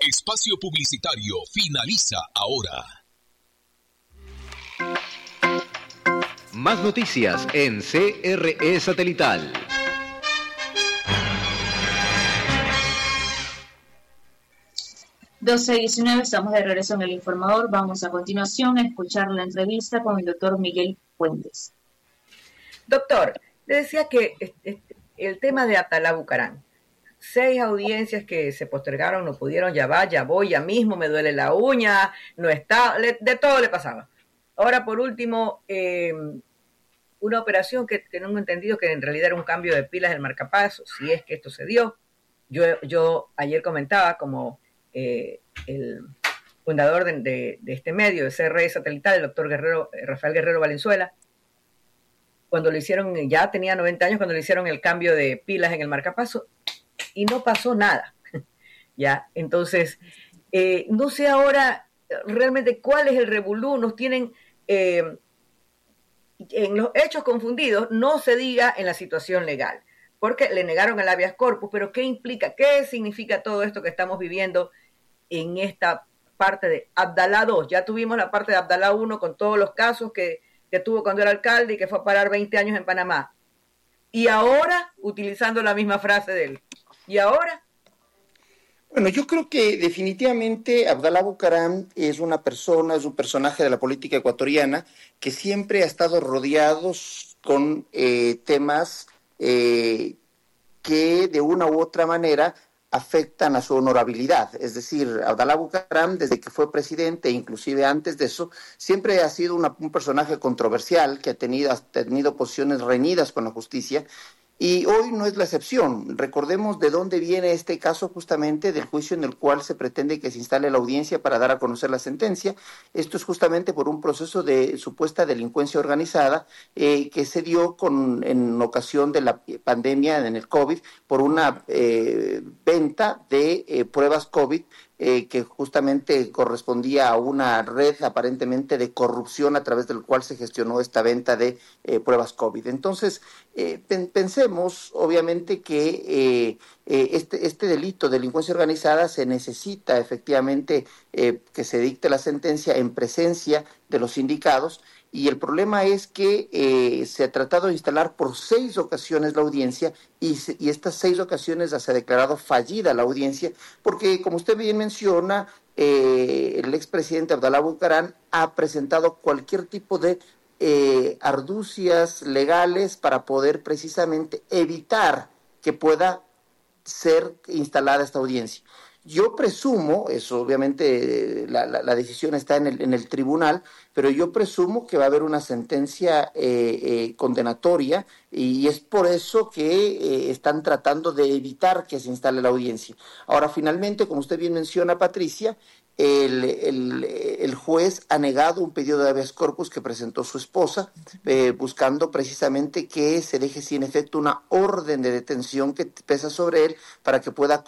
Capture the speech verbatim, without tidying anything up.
Espacio publicitario finaliza ahora. Más noticias en C R E Satelital. doce diecinueve, estamos de regreso en el informador. Vamos a continuación a escuchar la entrevista con el doctor Miguel Fuentes. Doctor, le decía que el tema de Abdalá Bucaram, seis audiencias que se postergaron, no pudieron, ya va, ya voy, ya mismo, me duele la uña, no está, le, de todo le pasaba. Ahora, por último, eh, una operación que tengo entendido que en realidad era un cambio de pilas del marcapasos, si es que esto se dio. Yo, yo ayer comentaba como eh, el fundador de, de, de este medio, de C R E Satelital, el doctor Guerrero, Rafael Guerrero Valenzuela, cuando lo hicieron, ya tenía noventa años, cuando le hicieron el cambio de pilas en el marcapaso, y no pasó nada. Ya, entonces, eh, no sé ahora realmente cuál es el revolú. Nos tienen eh, en los hechos confundidos, no se diga en la situación legal, porque le negaron el habeas corpus, pero ¿qué implica? ¿Qué significa todo esto que estamos viviendo en esta parte de Abdalá dos? Ya tuvimos la parte de Abdalá uno con todos los casos que, que tuvo cuando era alcalde y que fue a parar veinte años en Panamá. Y ahora, utilizando la misma frase de él, ¿y ahora? Bueno, yo creo que definitivamente Abdalá Bucaram es una persona, es un personaje de la política ecuatoriana que siempre ha estado rodeado con eh, temas eh, que de una u otra manera afectan a su honorabilidad. Es decir, Abdalá Bucaram, desde que fue presidente, inclusive antes de eso, siempre ha sido una, un personaje controversial que ha tenido, ha tenido posiciones reñidas con la justicia. Y hoy no es la excepción. Recordemos de dónde viene este caso, justamente del juicio en el cual se pretende que se instale la audiencia para dar a conocer la sentencia. Esto es justamente por un proceso de supuesta delincuencia organizada eh, que se dio con, en ocasión de la pandemia en el COVID, por una eh, venta de eh, pruebas COVID Eh, que justamente correspondía a una red aparentemente de corrupción a través del cual se gestionó esta venta de eh, pruebas COVID. Entonces, eh, pen, pensemos obviamente que eh, eh, este, este delito de delincuencia organizada se necesita efectivamente eh, que se dicte la sentencia en presencia de los sindicados. Y el problema es que eh, se ha tratado de instalar por seis ocasiones la audiencia y, se, y estas seis ocasiones ya se ha declarado fallida la audiencia porque, como usted bien menciona, eh, el expresidente Abdalá Bucaram ha presentado cualquier tipo de eh, argucias legales para poder precisamente evitar que pueda ser instalada esta audiencia. Yo presumo, eso obviamente la, la, la decisión está en el, en el tribunal, pero yo presumo que va a haber una sentencia eh, eh, condenatoria y es por eso que eh, están tratando de evitar que se instale la audiencia. Ahora, finalmente, como usted bien menciona, Patricia, el, el, el juez ha negado un pedido de habeas corpus que presentó su esposa, eh, buscando precisamente que se deje sin efecto una orden de detención que pesa sobre él para que pueda